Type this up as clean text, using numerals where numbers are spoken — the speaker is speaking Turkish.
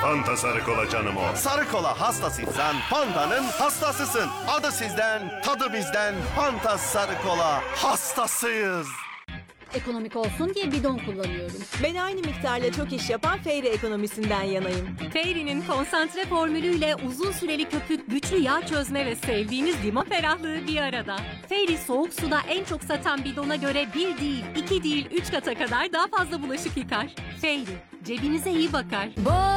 Fanta Sarı Kola canım o. Sarı kola hastasıysan Fanta'nın hastasısın. Adı sizden, tadı bizden. Fanta Sarı Kola hastasıyız. Ekonomik olsun diye bidon kullanıyorum. Ben aynı miktarla çok iş yapan Fairy ekonomisinden yanayım. Fairy'nin konsantre formülüyle uzun süreli köpük, güçlü yağ çözme ve sevdiğiniz limon ferahlığı bir arada. Fairy soğuk suda en çok satan bidona göre 1 değil, 2 değil, 3 kata kadar daha fazla bulaşık yıkar. Fairy, cebinize iyi bakar.